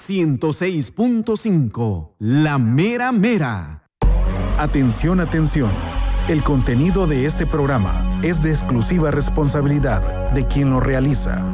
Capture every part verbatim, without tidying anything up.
ciento seis punto cinco, La Mera Mera. Atención, atención. El contenido de este programa es de exclusiva responsabilidad de quien lo realiza.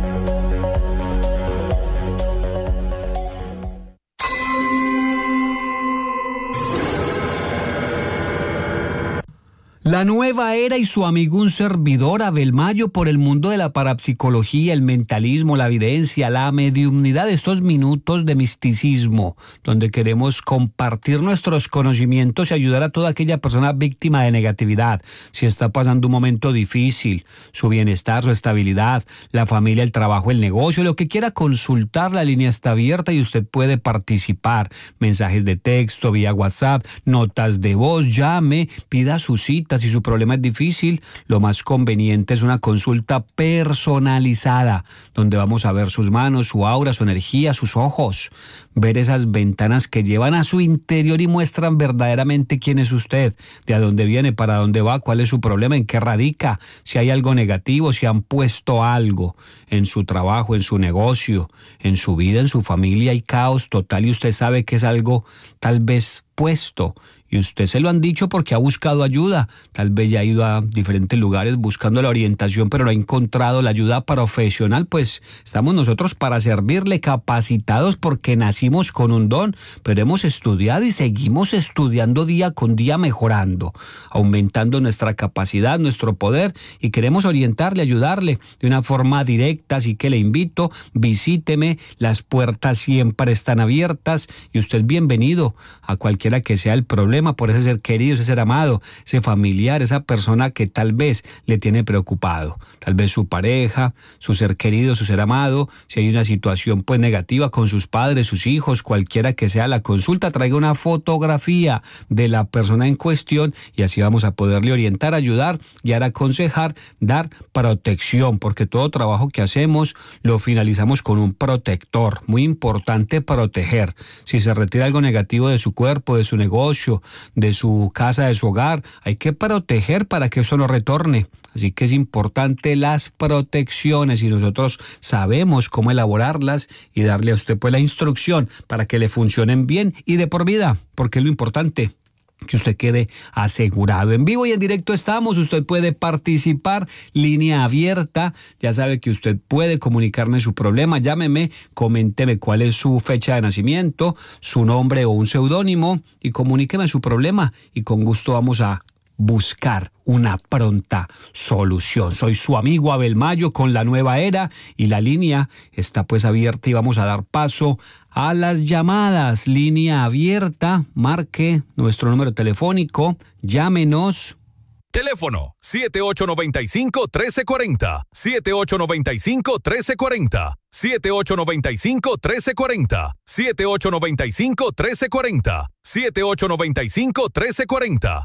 La nueva era y su amigo un servidor Abel Mayo por el mundo de la parapsicología, el mentalismo, la evidencia, la mediumnidad, estos minutos de misticismo, donde queremos compartir nuestros conocimientos y ayudar a toda aquella persona víctima de negatividad, si está pasando un momento difícil, su bienestar, su estabilidad, la familia, el trabajo, el negocio, lo que quiera consultar, la línea está abierta y usted puede participar. Mensajes de texto, vía WhatsApp, notas de voz, llame, pida su cita. Si su problema es difícil, lo más conveniente es una consulta personalizada, donde vamos a ver sus manos, su aura, su energía, sus ojos, ver esas ventanas que llevan a su interior y muestran verdaderamente quién es usted, de a dónde viene, para dónde va, cuál es su problema, en qué radica, si hay algo negativo, si han puesto algo en su trabajo, en su negocio, en su vida, en su familia, hay caos total y usted sabe que es algo tal vez puesto. Y usted se lo han dicho porque ha buscado ayuda. Tal vez ya ha ido a diferentes lugares buscando la orientación, pero no ha encontrado la ayuda profesional. Pues estamos nosotros para servirle, capacitados porque nacimos con un don, pero hemos estudiado y seguimos estudiando día con día, mejorando, aumentando nuestra capacidad, nuestro poder, y queremos orientarle, ayudarle de una forma directa. Así que le invito, visíteme, las puertas siempre están abiertas y usted es bienvenido a cualquiera que sea el problema, por ese ser querido, ese ser amado, ese familiar, esa persona que tal vez le tiene preocupado, tal vez su pareja, su ser querido, su ser amado. Si hay una situación pues negativa con sus padres, sus hijos, cualquiera que sea la consulta, traiga una fotografía de la persona en cuestión y así vamos a poderle orientar, ayudar, guiar, aconsejar, dar protección, porque todo trabajo que hacemos lo finalizamos con un protector. Muy importante proteger. Si se retira algo negativo de su cuerpo, de su negocio, de su casa, de su hogar, hay que proteger para que eso no retorne. Así que es importante las protecciones y nosotros sabemos cómo elaborarlas y darle a usted pues la instrucción para que le funcionen bien y de por vida, porque es lo importante, que usted quede asegurado. En vivo y en directo estamos, usted puede participar, línea abierta, ya sabe que usted puede comunicarme su problema, llámeme, coménteme cuál es su fecha de nacimiento, su nombre o un seudónimo y comuníqueme su problema y con gusto vamos a buscar una pronta solución. Soy su amigo Abel Mayo con la nueva era y la línea está pues abierta y vamos a dar paso a las llamadas. Línea abierta, marque nuestro número telefónico, llámenos. Teléfono siete ocho nueve cinco, uno tres cuatro cero, siete ocho nueve cinco, uno tres cuatro cero, siete ocho nueve cinco, uno tres cuatro cero, siete ocho nueve cinco, uno tres cuatro cero, siete ocho nueve cinco, uno tres cuatro cero.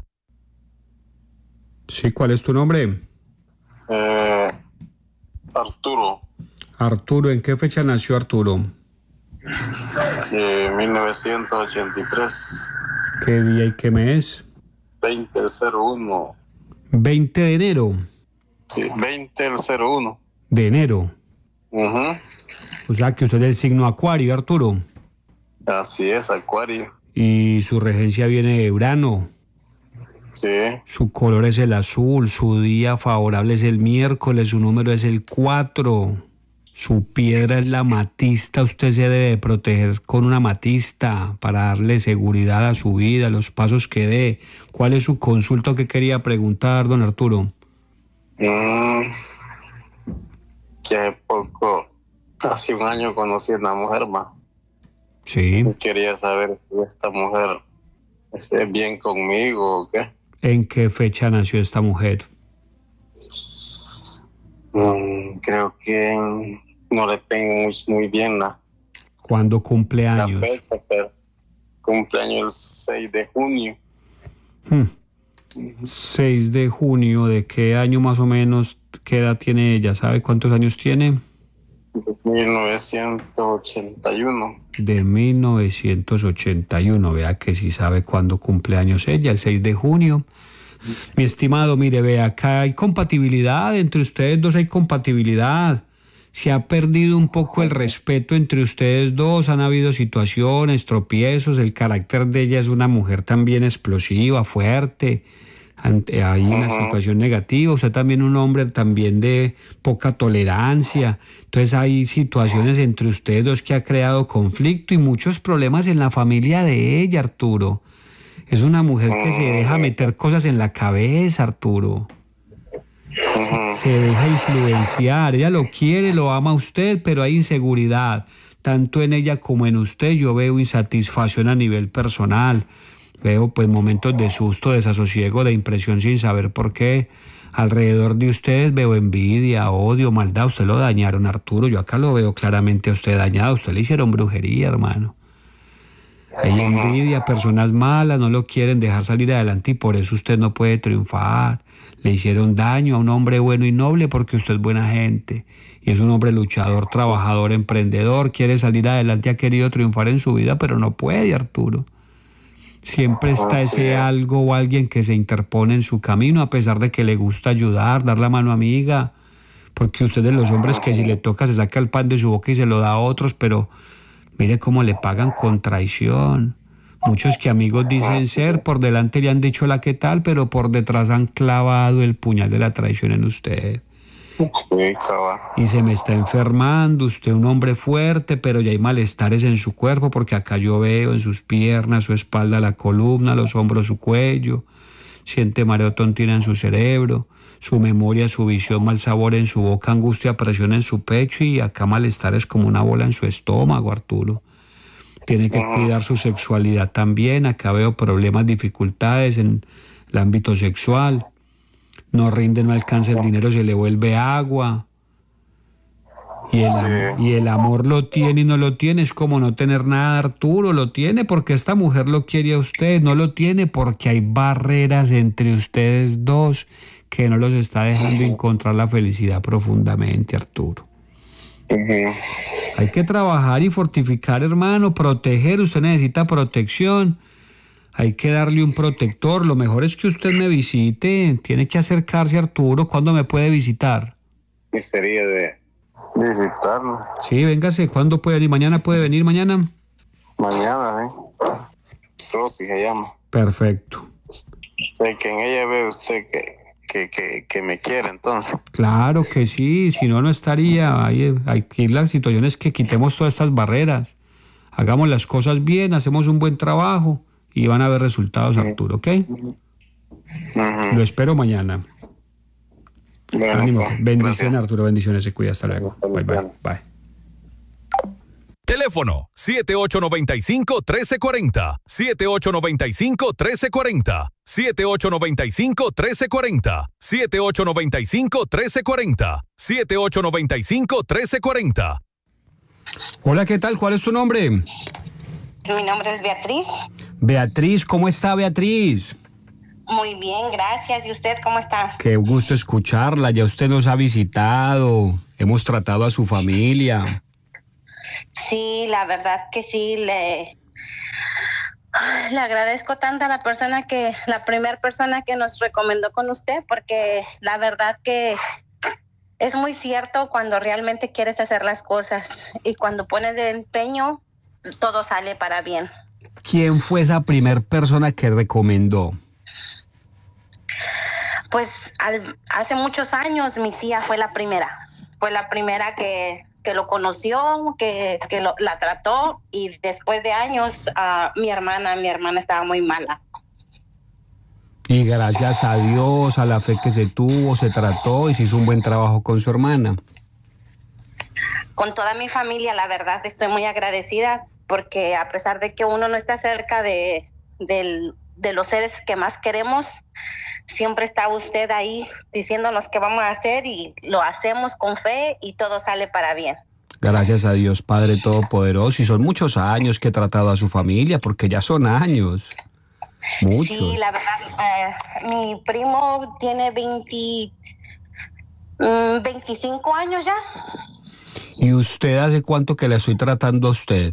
Sí, ¿cuál es tu nombre? Eh, Arturo. Arturo, ¿en qué fecha nació Arturo? Eh, mil novecientos ochenta y tres. ¿Qué día y qué mes? veinte del cero uno. veinte de enero. Sí, veinte del cero uno. De enero. Uh-huh. O sea que usted es del signo Acuario, Arturo. Así es, Acuario. Y su regencia viene de Urano. Sí. Su color es el azul, su día favorable es el miércoles, su número es el cuatro. Su piedra es la amatista, usted se debe proteger con una amatista para darle seguridad a su vida, los pasos que dé. ¿Cuál es su consulta que quería preguntar, don Arturo? Mm, que hace poco, hace un año conocí a una mujer más. Sí. Quería saber si esta mujer es bien conmigo o qué. ¿En qué fecha nació esta mujer? Mm, creo que no le tengo muy, muy bien la... ¿Cuándo cumple años? La fecha, pero cumpleaños el seis de junio. Hmm. seis de junio, ¿de qué año más o menos? ¿Qué edad tiene ella? ¿Sabe cuántos años tiene? mil novecientos ochenta y uno. De mil novecientos ochenta y uno, vea que sí sabe cuándo cumple años ella, el seis de junio. Mi estimado, mire, vea, acá hay compatibilidad, entre ustedes dos hay compatibilidad. se ha perdido un poco el respeto entre ustedes dos, han habido situaciones, tropiezos, el carácter de ella es una mujer también explosiva, fuerte, ante, hay una uh-huh. situación negativa, usted también un hombre también de poca tolerancia, entonces hay situaciones entre ustedes dos que ha creado conflicto y muchos problemas en la familia de ella, Arturo. Es una mujer que se deja meter cosas en la cabeza, Arturo. Se deja influenciar, ella lo quiere, lo ama a usted, pero hay inseguridad, tanto en ella como en usted. Yo veo insatisfacción a nivel personal, veo pues momentos de susto, desasosiego, de impresión sin saber por qué. Alrededor de ustedes veo envidia, odio, maldad. Usted lo dañaron, Arturo, yo acá lo veo claramente a usted dañado, a usted le hicieron brujería, hermano. Hay envidia, personas malas, no lo quieren dejar salir adelante y por eso usted no puede triunfar. Le hicieron daño a un hombre bueno y noble porque usted es buena gente y es un hombre luchador, trabajador, emprendedor, quiere salir adelante, ha querido triunfar en su vida, pero no puede, Arturo. Siempre está ese algo o alguien que se interpone en su camino a pesar de que le gusta ayudar, dar la mano amiga, porque usted es de los hombres que si le toca se saca el pan de su boca y se lo da a otros, pero mire cómo le pagan con traición. Muchos que amigos dicen ser, por delante le han dicho la que tal, pero por detrás han clavado el puñal de la traición en usted. Y se me está enfermando, usted un hombre fuerte, pero ya hay malestares en su cuerpo, porque acá yo veo en sus piernas, su espalda, la columna, los hombros, su cuello. Siente mareo, tontina en su cerebro, su memoria, su visión, mal sabor en su boca, angustia, presión en su pecho y acá malestares como una bola en su estómago, Arturo. Tiene que cuidar su sexualidad también. Acá veo problemas, dificultades en el ámbito sexual. No rinde, no alcanza el dinero, se le vuelve agua. Y el, sí. y el amor lo tiene y no lo tiene. Es como no tener nada, Arturo. Lo tiene porque esta mujer lo quiere a usted. No lo tiene porque hay barreras entre ustedes dos que no los está dejando encontrar la felicidad profundamente, Arturo. Uh-huh. Hay que trabajar y fortificar, hermano, proteger. Usted necesita protección. Hay que darle un protector. Lo mejor es que usted me visite. Tiene que acercarse, Arturo. ¿Cuándo me puede visitar? ¿Qué sería de visitarlo? Sí, véngase. ¿Cuándo puede venir? ¿Mañana puede venir? ¿Mañana? Mañana, ¿eh? Rosy se llama. Perfecto. Sé que en ella ve usted que... Que, que, que me quiera, entonces. Claro que sí, si no, no estaría. Hay, aquí la situación es que quitemos todas estas barreras, hagamos las cosas bien, hacemos un buen trabajo y van a haber resultados, sí. Arturo, ¿ok? Uh-huh. Lo espero mañana. Bueno, Ánimo, pues, bendiciones, gracias. Arturo, bendiciones, se cuida, hasta luego. Bye, bye, bye. Teléfono siete ocho nueve cinco, uno tres cuatro cero, siete ocho nueve cinco, uno tres cuatro cero, siete ocho nueve cinco, uno tres cuatro cero, siete ocho nueve cinco, uno tres cuatro cero, siete ocho nueve cinco, uno tres cuatro cero. Hola, ¿qué tal? ¿Cuál es tu nombre? Mi nombre es Beatriz. Beatriz, ¿cómo está, Beatriz? Muy bien, gracias. ¿Y usted cómo está? Qué gusto escucharla, ya usted nos ha visitado, hemos tratado a su familia. Sí, la verdad que sí, le, le agradezco tanto a la persona que, la primera persona que nos recomendó con usted, porque la verdad que es muy cierto cuando realmente quieres hacer las cosas y cuando pones de empeño, todo sale para bien. ¿Quién fue esa primera persona que recomendó? Pues al, hace muchos años mi tía fue la primera, fue la primera que... que lo conoció, que, que lo, la trató y después de años uh, mi hermana, mi hermana estaba muy mala. Y gracias a Dios, a la fe que se tuvo, se trató y se hizo un buen trabajo con su hermana. Con toda mi familia, la verdad, estoy muy agradecida porque a pesar de que uno no está cerca de, de, de los seres que más queremos, siempre está usted ahí diciéndonos qué vamos a hacer y lo hacemos con fe y todo sale para bien. Gracias a Dios, Padre Todopoderoso. Y son muchos años que he tratado a su familia, porque ya son años. Muchos. Sí, la verdad, eh, mi primo tiene veinte, veinticinco años ya. ¿Y usted hace cuánto que la estoy tratando a usted?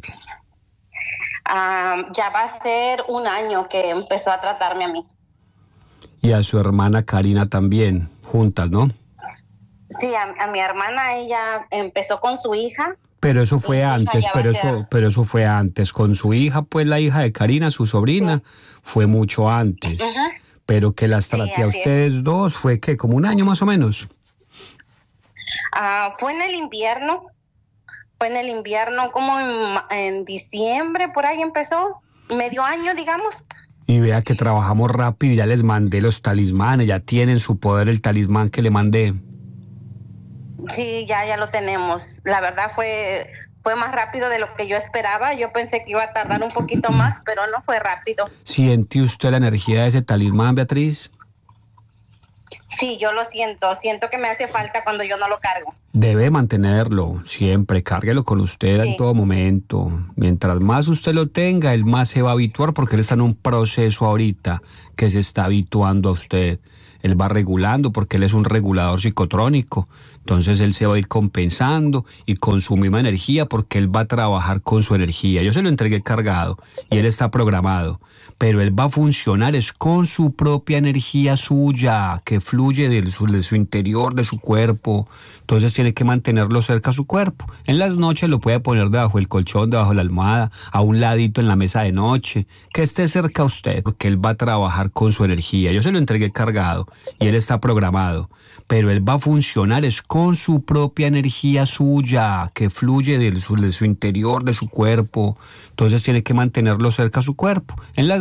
Uh, ya va a ser un año que empezó a tratarme a mí. Y a su hermana Karina también, juntas, ¿no? Sí, a, a mi hermana, ella empezó con su hija. Pero eso fue Y su hija antes, ya va pero a eso, ser- pero eso fue antes. Con su hija, pues la hija de Karina, su sobrina, fue mucho antes. Ajá. Pero que las Sí, traté a así es. ustedes dos fue que como un año más o menos. Ah, fue en el invierno, fue en el invierno, como en, ma- en diciembre, por ahí empezó, medio año, digamos. Y vea que trabajamos rápido y ya les mandé los talismanes, ya tienen su poder el talismán que le mandé. Sí, ya, ya lo tenemos. La verdad fue, fue más rápido de lo que yo esperaba. Yo pensé que iba a tardar un poquito más, pero no fue rápido. ¿Siente usted la energía de ese talismán, Beatriz? Sí, yo lo siento, siento que me hace falta cuando yo no lo cargo. Debe mantenerlo siempre, cárguelo con usted Sí. en todo momento. Mientras más usted lo tenga, él más se va a habituar porque él está en un proceso ahorita que se está habituando a usted. Él va regulando porque él es un regulador psicotrónico. Entonces él se va a ir compensando y con su misma energía porque él va a trabajar con su energía. Yo se lo entregué cargado y él está programado. Pero él va a funcionar es con su propia energía suya, que fluye de su, de su interior, de su cuerpo. Entonces tiene que mantenerlo cerca a su cuerpo. En las noches lo puede poner debajo del colchón, debajo de la almohada, a un ladito en la mesa de noche, que esté cerca a usted, porque él va a trabajar con su energía. Yo se lo entregué cargado y él está programado. Pero él va a funcionar es con su propia energía suya, que fluye de su, de su interior, de su cuerpo. Entonces tiene que mantenerlo cerca a su cuerpo. En las